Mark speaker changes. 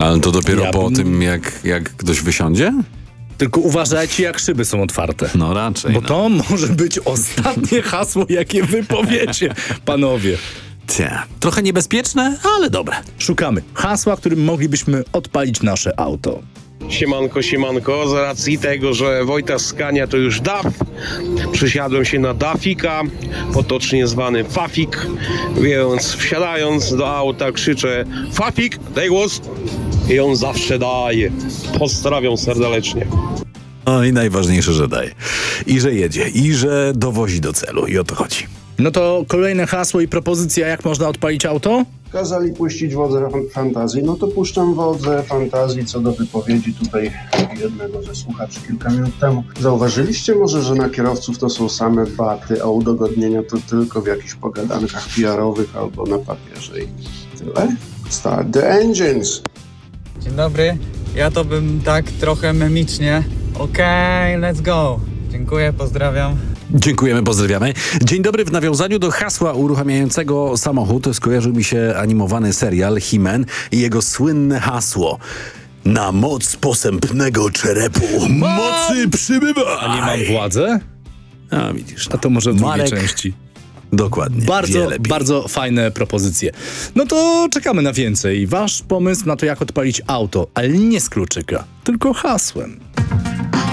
Speaker 1: Ale to dopiero po tym, jak ktoś wysiądzie?
Speaker 2: Tylko uważajcie, jak szyby są otwarte.
Speaker 1: No raczej.
Speaker 2: Bo to może być ostatnie hasło, jakie wy powiecie, panowie.
Speaker 1: Trochę niebezpieczne, ale dobre.
Speaker 2: Szukamy hasła, którym moglibyśmy odpalić nasze auto.
Speaker 3: Siemanko, siemanko, z racji tego, że Wojta Skania to już DAF, przesiadłem się na DAFika, potocznie zwany Fafik, więc wsiadając do auta krzyczę: Fafik, daj głos! I on zawsze daje. Pozdrawiam serdecznie.
Speaker 1: No i najważniejsze, że daje. I że jedzie, i że dowozi do celu. I o to chodzi.
Speaker 2: No to kolejne hasło i propozycja, jak można odpalić auto?
Speaker 4: Kazali puścić wodze fantazji, no to puszczam wodze fantazji. Co do wypowiedzi tutaj jednego ze słuchaczy kilka minut temu. Zauważyliście może, że na kierowców to są same baty, a udogodnienia to tylko w jakichś pogadankach PR-owych albo na papierze i tyle? Start the engines!
Speaker 5: Dzień dobry, ja to bym tak trochę memicznie. Okej, let's go. Dziękuję, pozdrawiam.
Speaker 1: Dziękujemy, pozdrawiamy. Dzień dobry. W nawiązaniu do hasła uruchamiającego samochód skojarzył mi się animowany serial He-Man i jego słynne hasło: na moc posępnego czerepu mocy przybywaj!
Speaker 2: A nie mam władzę?
Speaker 1: A widzisz.
Speaker 2: A to może w drugiej
Speaker 1: Marek.
Speaker 2: części.
Speaker 1: Dokładnie.
Speaker 2: Bardzo fajne propozycje. No to czekamy na więcej. Wasz pomysł na to, jak odpalić auto, ale nie z kluczyka, tylko hasłem.